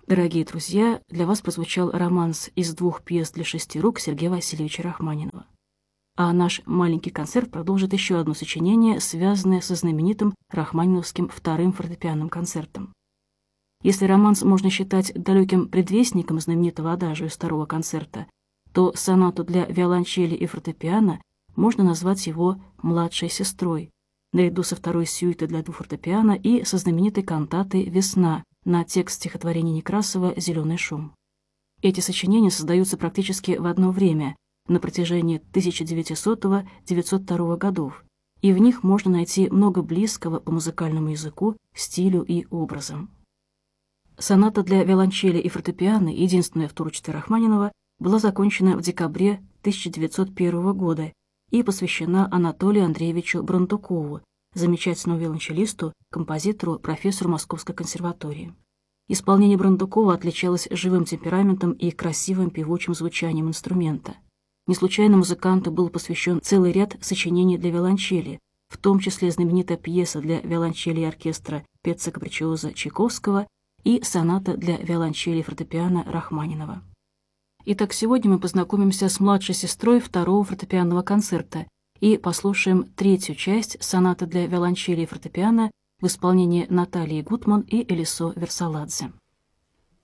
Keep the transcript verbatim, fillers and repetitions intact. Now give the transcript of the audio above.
Дорогие друзья, для вас прозвучал романс из двух пьес для шести рук Сергея Васильевича Рахманинова. А наш маленький концерт продолжит еще одно сочинение, связанное со знаменитым рахманиновским вторым фортепианным концертом. Если романс можно считать далеким предвестником знаменитого адажио из второго концерта, то сонату для виолончели и фортепиано можно назвать его «младшей сестрой», наряду со второй сюитой для двух фортепиано и со знаменитой кантатой «Весна» на текст стихотворения Некрасова «Зеленый шум». Эти сочинения создаются практически в одно время, на протяжении тысяча девятисотого — девятьсот второго годов, и в них можно найти много близкого по музыкальному языку, стилю и образам. Соната для виолончели и фортепиано, единственная в творчестве Рахманинова, была закончена в декабре тысяча девятьсот первого года и посвящена Анатолию Андреевичу Брундукову, замечательному виолончелисту, композитору, профессору Московской консерватории. Исполнение Брундукова отличалось живым темпераментом и красивым певучим звучанием инструмента. Не случайно музыканту был посвящен целый ряд сочинений для виолончели, в том числе знаменитая пьеса для виолончели и оркестра Пеца Капричиоза Чайковского и соната для виолончели и фортепиано Рахманинова. Итак, сегодня мы познакомимся с младшей сестрой второго фортепианного концерта и послушаем третью часть сонаты для виолончели и фортепиано в исполнении Натальи Гутман и Элисо Версаладзе.